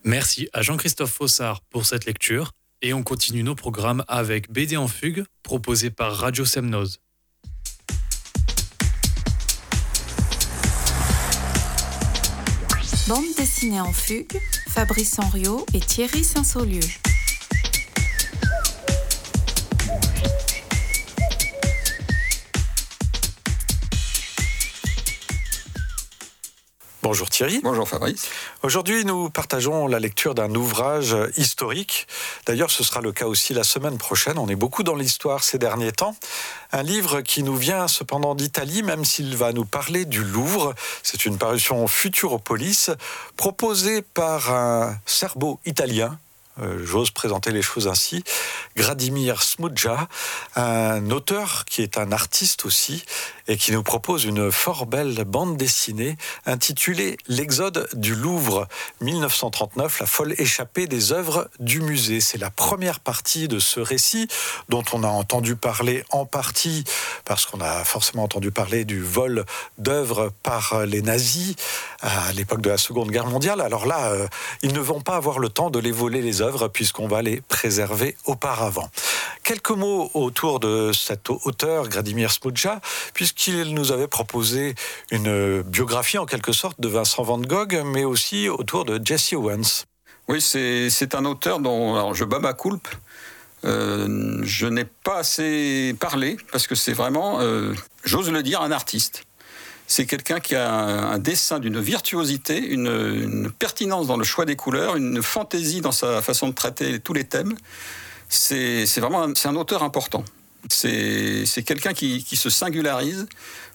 Merci à Jean-Christophe Fossard pour cette lecture et on continue nos programmes avec BD en fugue proposé par Radio Semnoz. Bande dessinée en fugue, Fabrice Henriot et Thierry Saint-Saulieu. Bonjour Thierry. Bonjour Fabrice. Aujourd'hui, nous partageons la lecture d'un ouvrage historique. D'ailleurs, ce sera le cas aussi la semaine prochaine. On est beaucoup dans l'histoire ces derniers temps. Un livre qui nous vient cependant d'Italie, même s'il va nous parler du Louvre. C'est une parution Futuropolis, proposée par un serbo-italien. J'ose présenter les choses ainsi, Gradimir Smudja, un auteur qui est un artiste aussi et qui nous propose une fort belle bande dessinée intitulée L'Exode du Louvre, 1939, la folle échappée des œuvres du musée. C'est la première partie de ce récit dont on a entendu parler en partie parce qu'on a forcément entendu parler du vol d'œuvres par les nazis à l'époque de la Seconde Guerre mondiale. Alors là, ils ne vont pas avoir le temps de les voler les œuvres puisqu'on va les préserver auparavant. Quelques mots autour de cet auteur, Gradimir Smudja, puisqu'il nous avait proposé une biographie en quelque sorte de Vincent van Gogh, mais aussi autour de Jesse Owens. Oui, c'est un auteur dont alors, je bats ma coulpe. Je n'ai pas assez parlé parce que c'est vraiment, j'ose le dire, un artiste. C'est quelqu'un qui a un dessin d'une virtuosité, une pertinence dans le choix des couleurs, une fantaisie dans sa façon de traiter tous les thèmes. C'est vraiment un auteur important. C'est quelqu'un qui se singularise,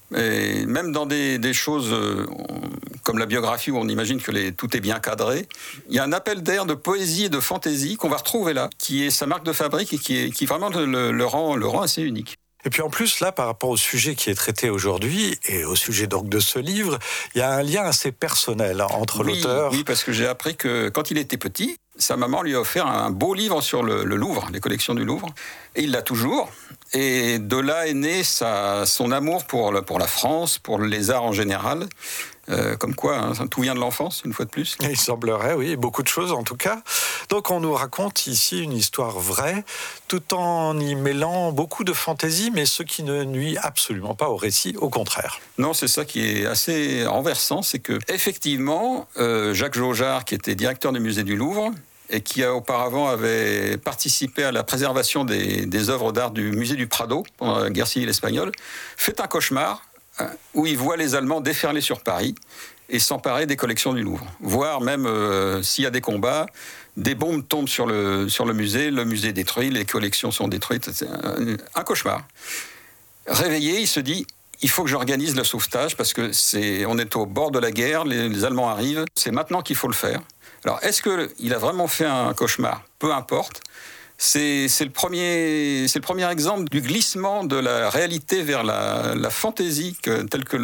et même dans des choses comme la biographie où on imagine que tout est bien cadré. Il y a un appel d'air de poésie et de fantaisie qu'on va retrouver là, qui est sa marque de fabrique et qui vraiment le rend assez unique. Et puis en plus, là, par rapport au sujet qui est traité aujourd'hui, et au sujet donc de ce livre, il y a un lien assez personnel entre l'auteur... Oui, parce que j'ai appris que quand il était petit, sa maman lui a offert un beau livre sur le Louvre, les collections du Louvre, et il l'a toujours. Et de là est né son amour pour la France, pour les arts en général. Comme quoi, tout vient de l'enfance, une fois de plus. Il semblerait, oui, beaucoup de choses en tout cas. Donc on nous raconte ici une histoire vraie, tout en y mêlant beaucoup de fantaisie, mais ce qui ne nuit absolument pas au récit, au contraire. Non, c'est ça qui est assez renversant, c'est que effectivement, Jacques Jaujard, qui était directeur du musée du Louvre, et qui auparavant avait participé à la préservation des œuvres d'art du musée du Prado pendant la guerre civile espagnole, fait un cauchemar où il voit les Allemands déferler sur Paris et s'emparer des collections du Louvre. Voire même, s'il y a des combats, des bombes tombent sur le musée détruit, les collections sont détruites. C'est un cauchemar. Réveillé, il se dit, il faut que j'organise le sauvetage parce que on est au bord de la guerre, les Allemands arrivent, c'est maintenant qu'il faut le faire. Alors, est-ce qu'il a vraiment fait un cauchemar ? Peu importe. C'est le premier exemple du glissement de la réalité vers la fantaisie telle que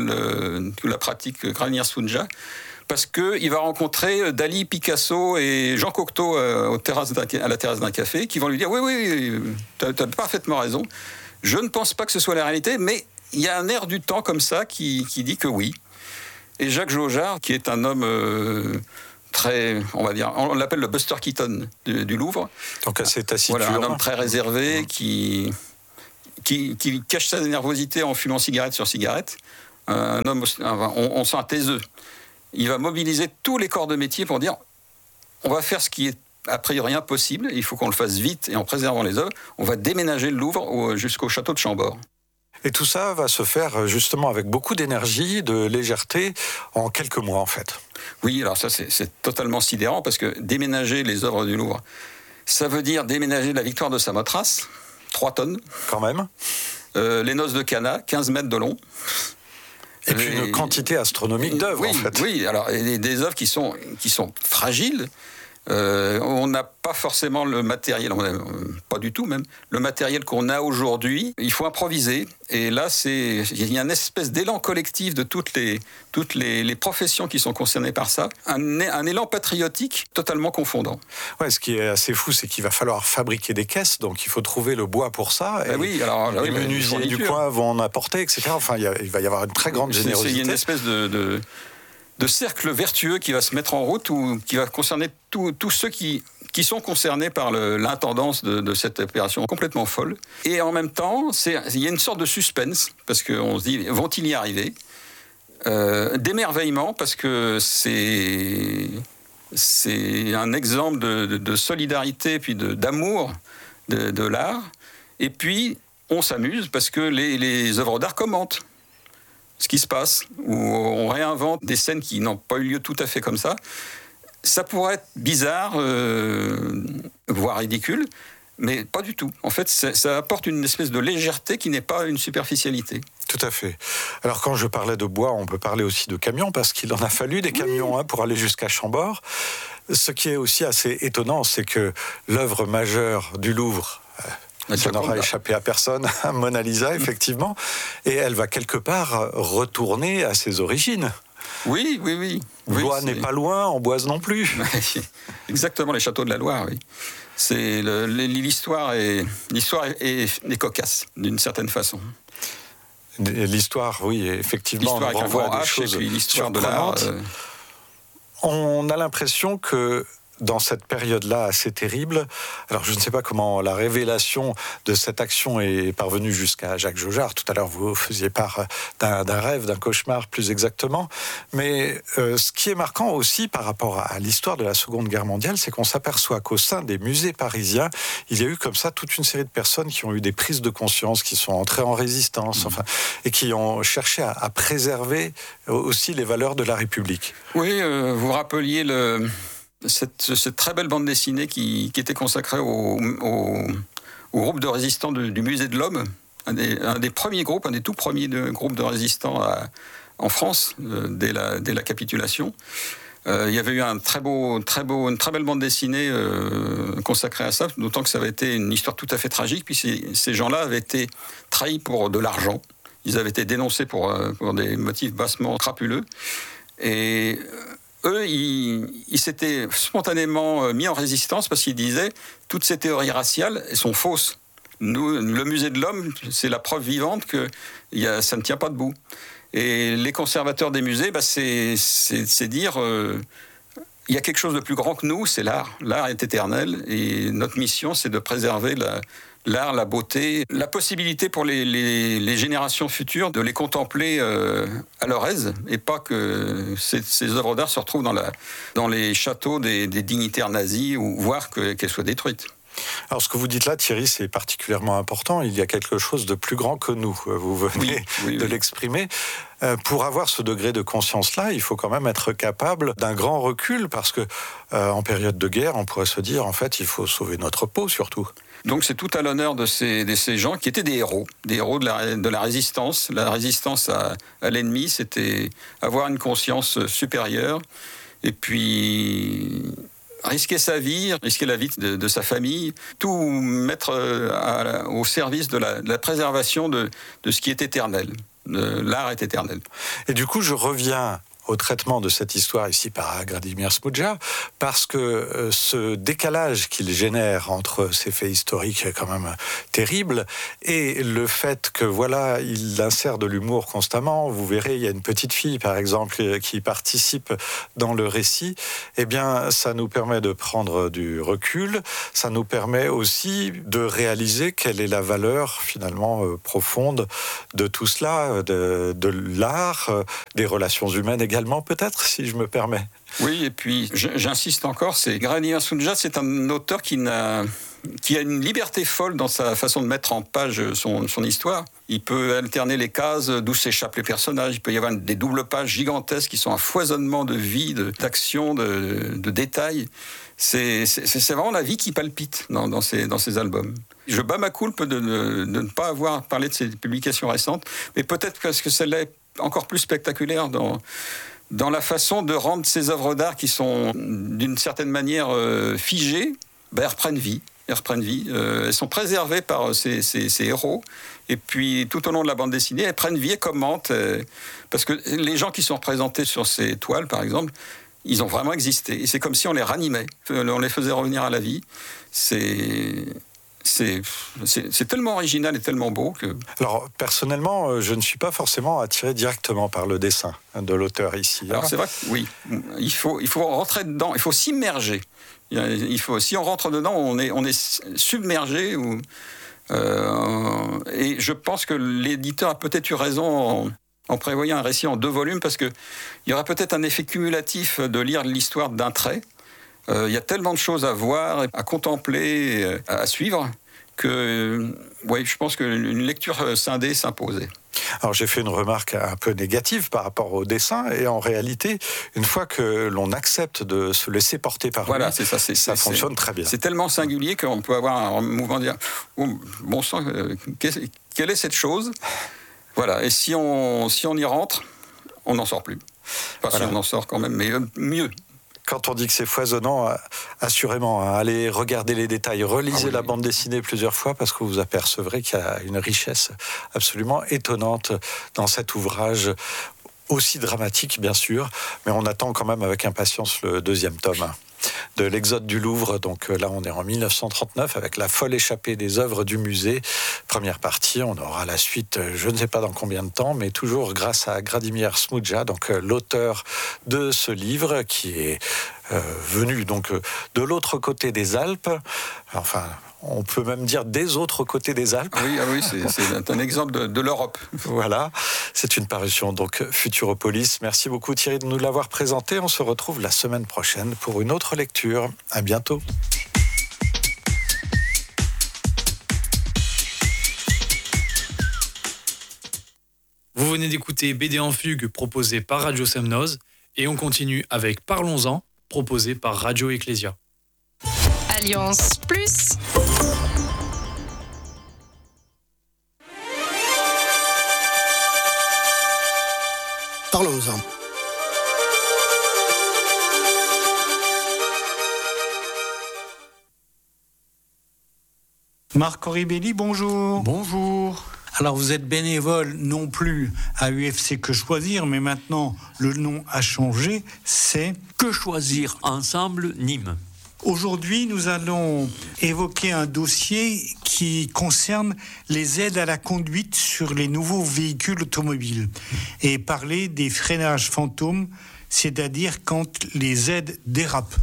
la pratique Gradimir Smudja, parce qu'il va rencontrer Dali, Picasso et Jean Cocteau à la terrasse d'un café, qui vont lui dire « Oui, tu as parfaitement raison, je ne pense pas que ce soit la réalité, mais il y a un air du temps comme ça qui dit que oui. » Et Jacques Jaujard, qui est un homme... très, on va dire, on l'appelle le Buster Keaton du Louvre. Donc assez taciturne. Voilà, un homme très réservé qui cache sa nervosité en fumant cigarette sur cigarette. Un homme, on sent un taiseux. Il va mobiliser tous les corps de métier pour dire on va faire ce qui est a priori impossible, il faut qu'on le fasse vite et en préservant les œuvres. On va déménager le Louvre jusqu'au château de Chambord. Et tout ça va se faire justement avec beaucoup d'énergie, de légèreté, en quelques mois en fait. Oui, alors ça c'est totalement sidérant parce que déménager les œuvres du Louvre, ça veut dire déménager la Victoire de Samothrace, 3 tonnes. Quand même. Les Noces de Cana, 15 mètres de long. Et puis une quantité astronomique d'œuvres oui, en fait. Oui, alors des œuvres qui sont fragiles. On n'a pas forcément le matériel, pas du tout même, le matériel qu'on a aujourd'hui. Il faut improviser. Et là, il y a une espèce d'élan collectif de toutes les professions qui sont concernées par ça. Un élan patriotique totalement confondant. Ouais, ce qui est assez fou, c'est qu'il va falloir fabriquer des caisses, donc il faut trouver le bois pour ça. Et oui, alors, les menuisiers du coin vont en apporter, etc. Enfin, il va y avoir une très grande générosité. Il y a une espèce cercle vertueux qui va se mettre en route ou qui va concerner tous ceux qui sont concernés par l'intendance de cette opération complètement folle. Et en même temps, il y a une sorte de suspense, parce qu'on se dit, vont-ils y arriver ? D'émerveillement, parce que c'est un exemple de solidarité, puis d'amour de l'art. Et puis, on s'amuse, parce que les œuvres d'art commentent ce qui se passe, où on réinvente des scènes qui n'ont pas eu lieu tout à fait comme ça. Ça pourrait être bizarre, voire ridicule, mais pas du tout. En fait, ça apporte une espèce de légèreté qui n'est pas une superficialité. Tout à fait. Alors quand je parlais de bois, on peut parler aussi de camions, parce qu'il en a fallu des camions pour aller jusqu'à Chambord. Ce qui est aussi assez étonnant, c'est que l'œuvre majeure du Louvre, ça n'aura échappé à personne, Mona Lisa, effectivement, et elle va quelque part retourner à ses origines. Oui. Blois n'est pas loin, Amboise non plus. Exactement, les châteaux de la Loire, oui. L'histoire est cocasse, d'une certaine façon. L'histoire, oui, effectivement, l'histoire on renvoie à des choses l'histoire de l'art. On a l'impression que dans cette période-là assez terrible, alors je ne sais pas comment la révélation de cette action est parvenue jusqu'à Jacques Jaujard. Tout à l'heure, vous faisiez part d'un rêve, d'un cauchemar plus exactement. Mais ce qui est marquant aussi par rapport à l'histoire de la Seconde Guerre mondiale, c'est qu'on s'aperçoit qu'au sein des musées parisiens, il y a eu comme ça toute une série de personnes qui ont eu des prises de conscience, qui sont entrées en résistance, et qui ont cherché à préserver aussi les valeurs de la République. Oui, vous rappeliez cette très belle bande dessinée qui était consacrée au groupe de résistants du Musée de l'Homme, un des premiers groupes, un des tout premiers groupes de résistants en France, dès la capitulation. Il y avait eu une très belle bande dessinée consacrée à ça, d'autant que ça avait été une histoire tout à fait tragique, puis ces gens-là avaient été trahis pour de l'argent. Ils avaient été dénoncés pour des motifs bassement crapuleux. Et eux, ils s'étaient spontanément mis en résistance parce qu'ils disaient « toutes ces théories raciales, elles sont fausses. Nous, le Musée de l'Homme, c'est la preuve vivante que ça ne tient pas debout. » Et les conservateurs des musées, c'est dire il y a quelque chose de plus grand que nous, c'est l'art. L'art est éternel et notre mission, c'est de préserver l'art, la beauté, la possibilité pour les générations futures de les contempler à leur aise et pas que ces œuvres d'art se retrouvent dans les châteaux des dignitaires nazis ou voire qu'elles soient détruites. Alors ce que vous dites là, Thierry, c'est particulièrement important. Il y a quelque chose de plus grand que nous. Vous venez de l'exprimer. Pour avoir ce degré de conscience-là, il faut quand même être capable d'un grand recul parce que en période de guerre, on pourrait se dire en fait, il faut sauver notre peau surtout. Donc c'est tout à l'honneur de ces gens qui étaient des héros de la résistance. La résistance à l'ennemi, c'était avoir une conscience supérieure et puis risquer sa vie, risquer la vie de sa famille, tout mettre au service de la préservation de ce qui est éternel. L'art est éternel. Et du coup, je reviens au traitement de cette histoire ici par Gradimir Smudja, parce que ce décalage qu'il génère entre ces faits historiques quand même terribles et le fait que voilà, il insère de l'humour constamment. Vous verrez, il y a une petite fille par exemple qui participe dans le récit. Eh bien, ça nous permet de prendre du recul. Ça nous permet aussi de réaliser quelle est la valeur finalement profonde de tout cela, de l'art, des relations humaines également peut-être, si je me permets. Oui, et puis j'insiste encore, Gradimir Smudja, c'est un auteur qui a une liberté folle dans sa façon de mettre en page son histoire. Il peut alterner les cases d'où s'échappent les personnages. Il peut y avoir des doubles pages gigantesques qui sont un foisonnement de vie, d'action, de détails. C'est vraiment la vie qui palpite dans ces albums. Je bats ma coulpe de ne pas avoir parlé de ces publications récentes, mais peut-être parce que celle-là est encore plus spectaculaire dans la façon de rendre ces œuvres d'art qui sont d'une certaine manière figées, elles reprennent vie. Elles sont préservées par ces héros. Et puis, tout au long de la bande dessinée, elles prennent vie et commentent. Parce que les gens qui sont représentés sur ces toiles, par exemple, ils ont vraiment existé. Et c'est comme si on les ranimait, on les faisait revenir à la vie. C'est c'est tellement original et tellement beau que... Alors, personnellement, je ne suis pas forcément attiré directement par le dessin de l'auteur ici. Alors, c'est vrai que oui, il faut rentrer dedans, il faut s'immerger. Si on rentre dedans, on est submergé. Et je pense que l'éditeur a peut-être eu raison en prévoyant un récit en 2 volumes, parce qu'il y aura peut-être un effet cumulatif de lire l'histoire d'un trait. Il y a tellement de choses à voir, à contempler, à suivre, que je pense qu'une lecture scindée s'imposait. Alors j'ai fait une remarque un peu négative par rapport au dessin, et en réalité, une fois que l'on accepte de se laisser porter par lui, ça fonctionne très bien. C'est tellement singulier qu'on peut avoir un mouvement de dire « Oh, bon sang, quelle est cette chose ?» Voilà, et si on y rentre, on n'en sort plus. Si on en sort quand même, mais mieux. Quand on dit que c'est foisonnant, assurément, allez regarder les détails, relisez la bande dessinée plusieurs fois, parce que vous apercevrez qu'il y a une richesse absolument étonnante dans cet ouvrage, aussi dramatique bien sûr, mais on attend quand même avec impatience le 2e tome de l'Exode du Louvre. Donc là, on est en 1939 avec La folle échappée des œuvres du musée. Première partie, on aura la suite, je ne sais pas dans combien de temps, mais toujours grâce à Gradimir Smudja, donc l'auteur de ce livre, qui est venu donc de l'autre côté des Alpes. Enfin, on peut même dire des autres côtés des Alpes. Oui, c'est un exemple de l'Europe. Voilà, c'est une parution donc Futuropolis. Merci beaucoup Thierry de nous l'avoir présenté. On se retrouve la semaine prochaine pour une autre lecture. À bientôt. Vous venez d'écouter BD en fugue proposé par Radio Semnoz, et on continue avec Parlons-en proposé par Radio Ecclesia. Alliance Plus. Parlons-en. Marc Oribelli, bonjour. Bonjour. Alors vous êtes bénévole non plus à UFC Que Choisir, mais maintenant le nom a changé, c'est Que Choisir Ensemble Nîmes. Aujourd'hui, nous allons évoquer un dossier qui concerne les aides à la conduite sur les nouveaux véhicules automobiles et parler des freinages fantômes, c'est-à-dire quand les aides dérapent.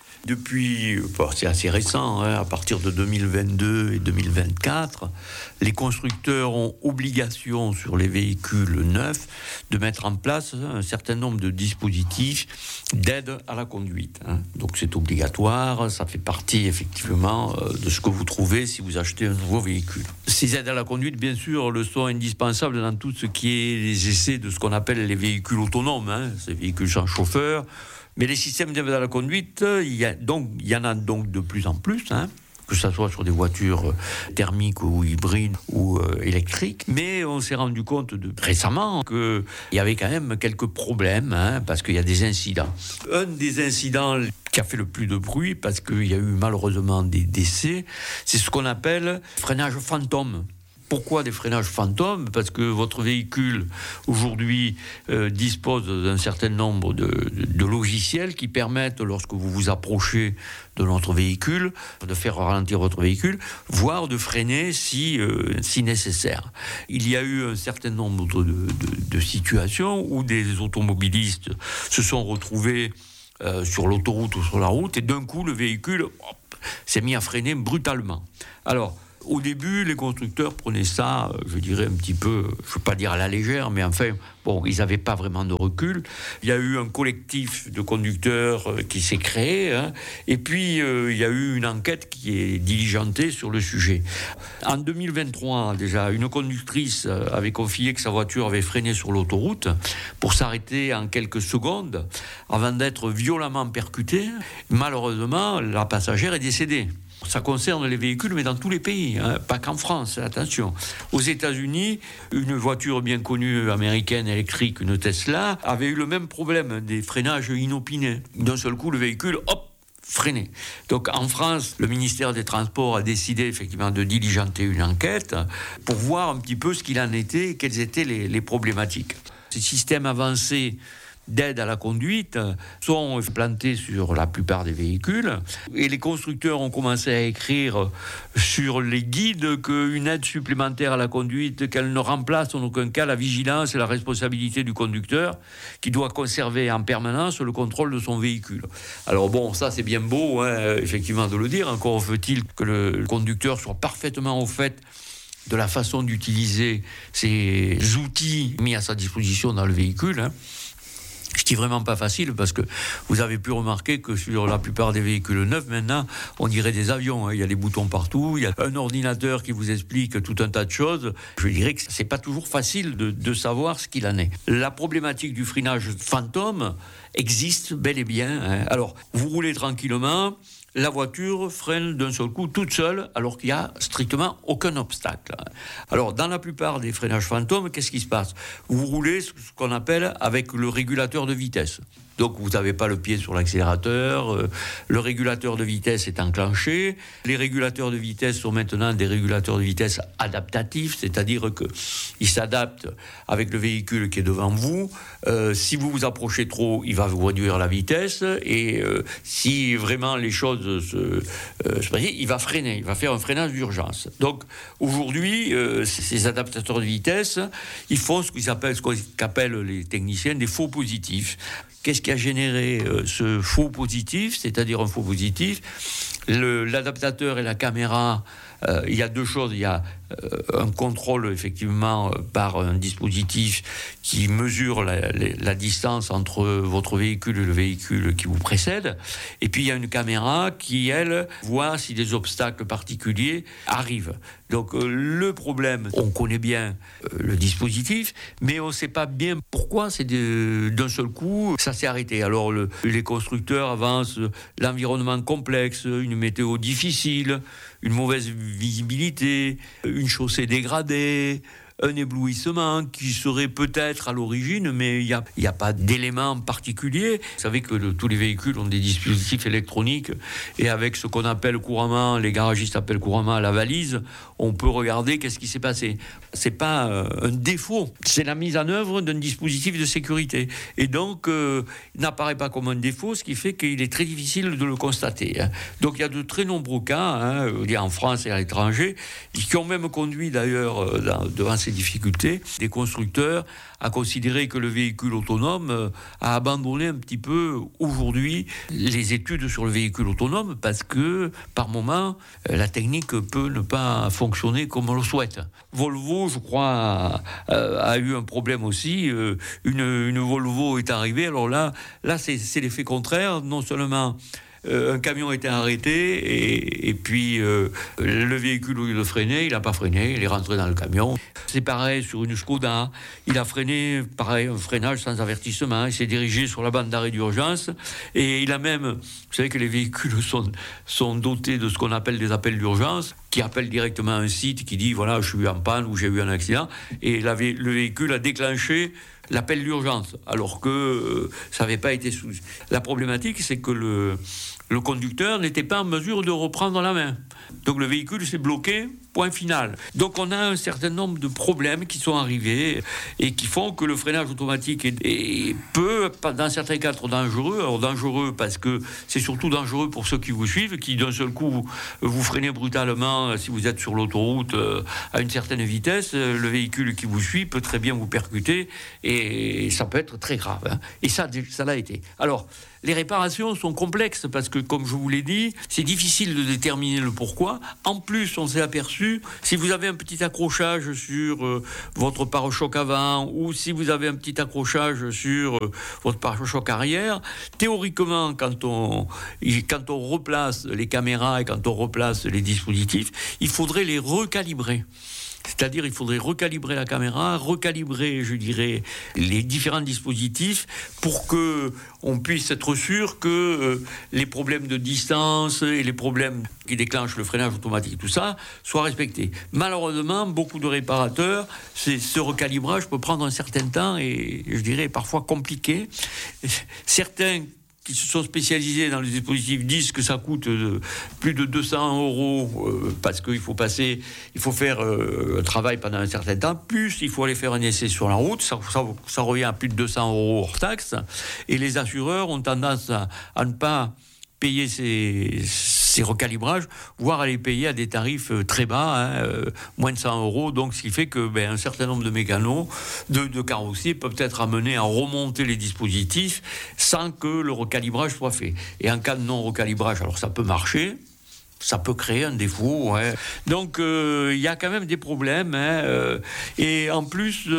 Depuis, c'est assez récent, à partir de 2022 et 2024, les constructeurs ont obligation sur les véhicules neufs de mettre en place un certain nombre de dispositifs d'aide à la conduite. Donc c'est obligatoire, ça fait partie effectivement de ce que vous trouvez si vous achetez un nouveau véhicule. Ces aides à la conduite, bien sûr, le sont indispensables dans tout ce qui est les essais de ce qu'on appelle les véhicules autonomes, ces véhicules sans chauffeur. Mais les systèmes d'aide à la conduite, il y en a donc de plus en plus, que ce soit sur des voitures thermiques ou hybrides ou électriques. Mais on s'est rendu compte récemment qu'il y avait quand même quelques problèmes, parce qu'il y a des incidents. Un des incidents qui a fait le plus de bruit, parce qu'il y a eu malheureusement des décès, c'est ce qu'on appelle freinage fantôme. Pourquoi des freinages fantômes ? Parce que votre véhicule, aujourd'hui, dispose d'un certain nombre de logiciels qui permettent, lorsque vous vous approchez de notre véhicule, de faire ralentir votre véhicule, voire de freiner si nécessaire. Il y a eu un certain nombre de situations où des automobilistes se sont retrouvés sur l'autoroute ou sur la route, et d'un coup, le véhicule s'est mis à freiner brutalement. Alors, au début, les constructeurs prenaient ça, je dirais un petit peu, je ne veux pas dire à la légère, mais enfin, ils n'avaient pas vraiment de recul. Il y a eu un collectif de conducteurs qui s'est créé, et puis il y a eu une enquête qui est diligentée sur le sujet. En 2023, déjà, une conductrice avait confié que sa voiture avait freiné sur l'autoroute pour s'arrêter en quelques secondes avant d'être violemment percutée. Malheureusement, la passagère est décédée. Ça concerne les véhicules, mais dans tous les pays, pas qu'en France, attention. Aux États-Unis, une voiture bien connue américaine électrique, une Tesla, avait eu le même problème, des freinages inopinés. D'un seul coup, le véhicule, freiné. Donc en France, le ministère des Transports a décidé effectivement de diligenter une enquête pour voir un petit peu ce qu'il en était et quelles étaient les problématiques. Ces systèmes avancés d'aide à la conduite sont plantés sur la plupart des véhicules. Et les constructeurs ont commencé à écrire sur les guides qu'une aide supplémentaire à la conduite, qu'elle ne remplace en aucun cas la vigilance et la responsabilité du conducteur, qui doit conserver en permanence le contrôle de son véhicule. Alors bon, ça c'est bien beau, effectivement, de le dire. Encore faut-il que le conducteur soit parfaitement au fait de la façon d'utiliser ces outils mis à sa disposition dans le véhicule. Je dis vraiment pas facile parce que vous avez pu remarquer que sur la plupart des véhicules neufs maintenant, on dirait des avions. Il y a des boutons partout, il y a un ordinateur qui vous explique tout un tas de choses. Je dirais que c'est pas toujours facile de savoir ce qu'il en est. La problématique du freinage fantôme existe bel et bien. Alors, vous roulez tranquillement, la voiture freine d'un seul coup toute seule alors qu'il n'y a strictement aucun obstacle. Alors, dans la plupart des freinages fantômes, qu'est-ce qui se passe ? Vous roulez ce qu'on appelle avec le régulateur de vitesse. Donc, vous n'avez pas le pied sur l'accélérateur, le régulateur de vitesse est enclenché. Les régulateurs de vitesse sont maintenant des régulateurs de vitesse adaptatifs, c'est-à-dire qu'ils s'adaptent avec le véhicule qui est devant vous. Si vous vous approchez trop, il va vous réduire la vitesse. Et si vraiment les choses se passent, il va freiner, il va faire un freinage d'urgence. Donc, aujourd'hui, ces adaptateurs de vitesse, ils font ce qu'appellent les techniciens des faux positifs. Qu'est-ce qui a généré ce faux positif, c'est-à-dire un faux positif ? L'adaptateur et la caméra, il y a deux choses. Il y a un contrôle, effectivement, par un dispositif qui mesure la distance entre votre véhicule et le véhicule qui vous précède. Et puis, il y a une caméra qui, elle, voit si des obstacles particuliers arrivent. Donc, le problème, on connaît bien le dispositif, mais on ne sait pas bien pourquoi c'est d'un seul coup, ça s'est arrêté. Alors, les constructeurs avancent l'environnement complexe, une météo difficile, une mauvaise visibilité, une chaussée dégradée, un éblouissement qui serait peut-être à l'origine, mais il n'y a pas d'élément particulier. Vous savez que tous les véhicules ont des dispositifs électroniques et avec ce qu'on appelle couramment, les garagistes appellent couramment la valise, on peut regarder qu'est-ce qui s'est passé. C'est pas un défaut, c'est la mise en œuvre d'un dispositif de sécurité. Et donc, il n'apparaît pas comme un défaut, ce qui fait qu'il est très difficile de le constater. Donc, il y a de très nombreux cas, en France et à l'étranger, qui ont même conduit d'ailleurs devant ces difficultés, des constructeurs à considérer que le véhicule autonome a abandonné un petit peu aujourd'hui les études sur le véhicule autonome parce que par moment la technique peut ne pas fonctionner comme on le souhaite. Volvo, je crois, a eu un problème aussi. Une Volvo est arrivée. Alors là c'est l'effet contraire. Non seulement un camion était arrêté et puis le véhicule, au lieu de freiner, il n'a pas freiné, il est rentré dans le camion. C'est pareil sur une Skoda, il a freiné, pareil, un freinage sans avertissement, il s'est dirigé sur la bande d'arrêt d'urgence et il a même, vous savez que les véhicules sont dotés de ce qu'on appelle des appels d'urgence, qui appellent directement un site qui dit voilà, je suis en panne ou j'ai eu un accident, et le véhicule a déclenché l'appel d'urgence, alors que ça n'avait pas été sous. La problématique, c'est que le conducteur n'était pas en mesure de reprendre la main. Donc le véhicule s'est bloqué, point final. Donc on a un certain nombre de problèmes qui sont arrivés et qui font que le freinage automatique peut, dans certains cas, être dangereux. Alors dangereux parce que c'est surtout dangereux pour ceux qui vous suivent, qui d'un seul coup vous freinez brutalement si vous êtes sur l'autoroute à une certaine vitesse. Le véhicule qui vous suit peut très bien vous percuter et ça peut être très grave. Et ça l'a été. Alors, les réparations sont complexes parce que, comme je vous l'ai dit, c'est difficile de déterminer le pourquoi. En plus, on s'est aperçu, si vous avez un petit accrochage sur votre pare-choc avant ou si vous avez un petit accrochage sur votre pare-choc arrière, théoriquement, quand on replace les caméras et quand on replace les dispositifs, il faudrait les recalibrer. C'est-à-dire, il faudrait recalibrer la caméra, recalibrer, je dirais, les différents dispositifs pour que on puisse être sûr que les problèmes de distance et les problèmes qui déclenchent le freinage automatique, tout ça, soient respectés. Malheureusement, beaucoup de réparateurs, ce recalibrage peut prendre un certain temps et, je dirais, parfois compliqué. Certains qui se sont spécialisés dans les dispositifs disent que ça coûte plus de 200 € parce qu'il faut faire un travail pendant un certain temps, plus il faut aller faire un essai sur la route, ça revient à plus de 200 € hors taxe, et les assureurs ont tendance à ne pas payer ces recalibrages, voire à les payer à des tarifs très bas, moins de 100 €. Donc, ce qui fait que un certain nombre de mécanos, de carrossiers peuvent être amenés à remonter les dispositifs sans que le recalibrage soit fait. Et en cas de non-recalibrage, alors ça peut marcher, ça peut créer un défaut. Ouais. Donc, il y a quand même des problèmes. Et en plus,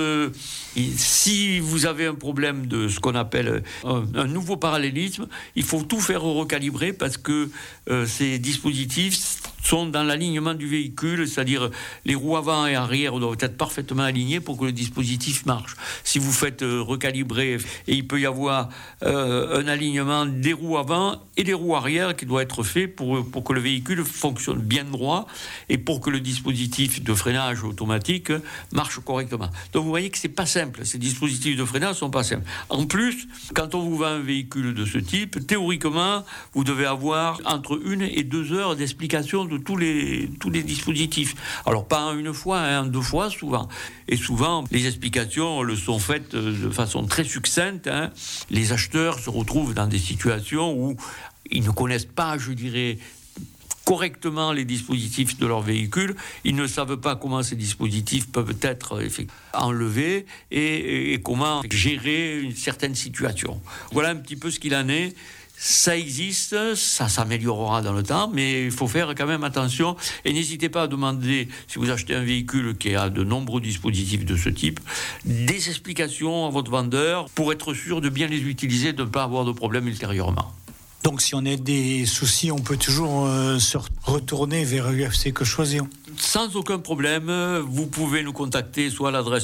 si vous avez un problème de ce qu'on appelle un nouveau parallélisme, il faut tout faire recalibrer parce que ces dispositifs sont dans l'alignement du véhicule, c'est-à-dire les roues avant et arrière doivent être parfaitement alignées pour que le dispositif marche. Si vous faites recalibrer, et il peut y avoir un alignement des roues avant et des roues arrière qui doit être fait pour que le véhicule fonctionne bien droit et pour que le dispositif de freinage automatique marche correctement. Donc vous voyez que c'est pas simple, ces dispositifs de freinage sont pas simples. En plus, quand on vous vend un véhicule de ce type, théoriquement, vous devez avoir entre 1 et 2 heures d'explication de tous les dispositifs. Alors pas une fois, 2 fois souvent. Et souvent, les explications le sont faites de façon très succincte. Les acheteurs se retrouvent dans des situations où ils ne connaissent pas, je dirais, correctement les dispositifs de leur véhicule. Ils ne savent pas comment ces dispositifs peuvent être enlevés et comment gérer une certaine situation. Voilà un petit peu ce qu'il en est. Ça existe, ça s'améliorera dans le temps, mais il faut faire quand même attention. Et n'hésitez pas à demander, si vous achetez un véhicule qui a de nombreux dispositifs de ce type, des explications à votre vendeur pour être sûr de bien les utiliser, de ne pas avoir de problème ultérieurement. Donc si on a des soucis, on peut toujours se retourner vers UFC Que Choisir. Sans aucun problème, vous pouvez nous contacter soit à l'adresse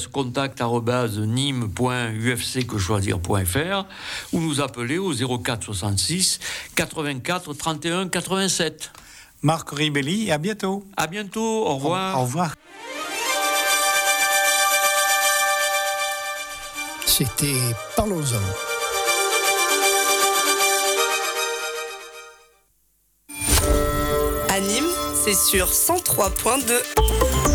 contact@nîmes.ufcquechoisir.fr ou nous appeler au 04 66 84 31 87. Marc Ribelli, à bientôt. À bientôt, au revoir. Au revoir. C'était Parlons-en. À Nîmes, c'est sur 103.2.